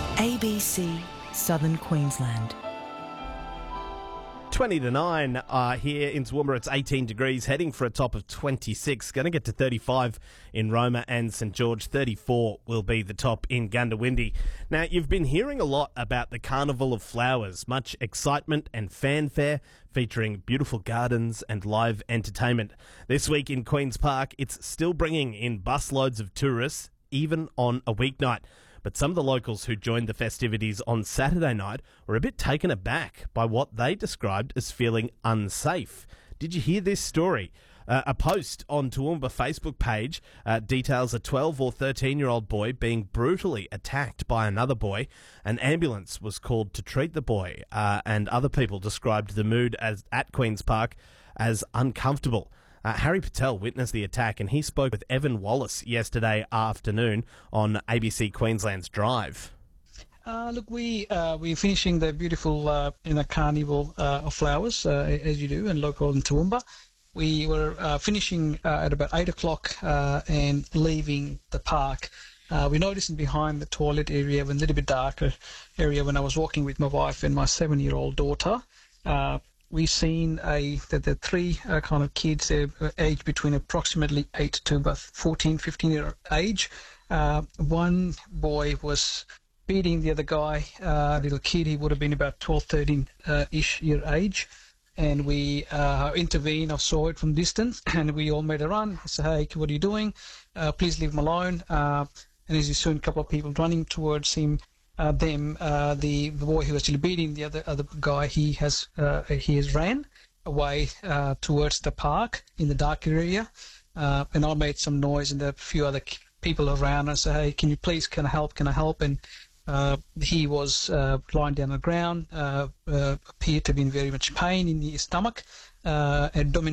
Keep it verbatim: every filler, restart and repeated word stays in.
A B C Southern Queensland. twenty to nine uh, here in Toowoomba. It's eighteen degrees, heading for a top of twenty-six. Going to get to thirty-five in Roma and St George. thirty-four will be the top in Gundawindi. Now, you've been hearing a lot about the Carnival of Flowers. Much excitement and fanfare featuring beautiful gardens and live entertainment. This week in Queen's Park, it's still bringing in busloads of tourists, even on a weeknight. But some of the locals who joined the festivities on Saturday night were a bit taken aback by what they described as feeling unsafe. Did you hear this story? Uh, a post on Toowoomba Facebook page uh, details a twelve or thirteen-year-old boy being brutally attacked by another boy. An ambulance was called to treat the boy, uh, and other people described the mood as at Queen's Park as uncomfortable. Uh, Harry Patel witnessed the attack, and he spoke with Evan Wallace yesterday afternoon on A B C Queensland's Drive. Uh, look, we uh, we're finishing the beautiful uh, in a carnival uh, of flowers, uh, as you do, and local in Toowoomba. We were uh, finishing uh, at about eight o'clock uh, and leaving the park. Uh, we noticed behind the toilet area, a little bit darker area, when I was walking with my wife and my seven-year-old daughter. Uh, We've seen a the, the three uh, kind of kids, uh, aged between approximately eight to about fourteen, fifteen year age. Uh, one boy was beating the other guy, uh, little kid. He would have been about twelve, thirteen-ish uh, year age. And we uh, intervened. I saw it from distance, and we all made a run. I said, "Hey, what are you doing? Uh, please leave him alone." Uh, and as you saw, a couple of people running towards him. Uh, them, uh, the, the boy who was actually beating the other other guy, he has uh, he has ran away uh, towards the park in the dark area, uh, and I made some noise, and there were a few other people around. I said, "Hey, can you please, can I help? Can I help?" And uh, he was uh, lying down on the ground, uh, uh, appeared to be in very much pain in his stomach, uh, abdominal